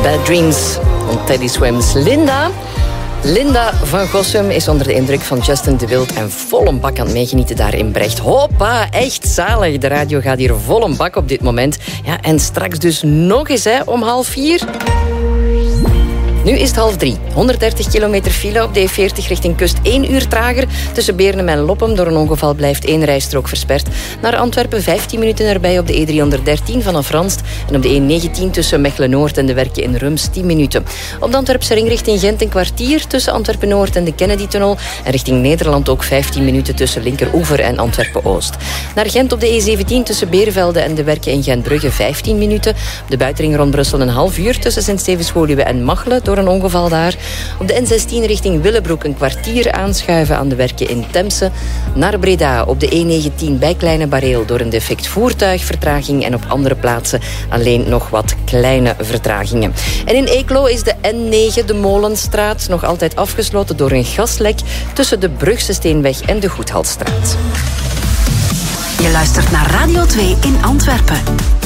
Bad Dreams van Teddy Swims. Linda van Gossum is onder de indruk van Justin de Wild en vol een bak aan het meegenieten daar in Brecht. Hoppa, echt zalig. De radio gaat hier vol een bak op dit moment. Ja, en straks dus nog eens om 3:30. Nu is het 2:30. 130 kilometer file op de E40 richting kust. 1 uur trager tussen Beernem en Loppem. Door een ongeval blijft 1 rijstrook versperd. Naar Antwerpen 15 minuten erbij op de E313 vanaf Ranst. En op de E19 tussen Mechelen-Noord en de Werken in Rums 10 minuten. Op de Antwerpse ring richting Gent een kwartier tussen Antwerpen-Noord en de Kennedy-tunnel. En richting Nederland ook 15 minuten tussen Linkeroever en Antwerpen-Oost. Naar Gent op de E17 tussen Beervelde en de Werken in Gentbrugge 15 minuten. Op de buitenring rond Brussel een half uur tussen Sint-Stevens-Woluwe en Machelen door een ongeval daar. Op de N16 richting Willebroek een kwartier aanschuiven aan de Werken in Temse. Naar Breda op de E19 bij Kleine Bareel door een defect voertuig vertraging en op andere plaatsen alleen nog wat kleine vertragingen. En in Eeklo is de N9, de Molenstraat, nog altijd afgesloten door een gaslek tussen de Brugse Steenweg en de Goedhalsstraat. Je luistert naar Radio 2 in Antwerpen.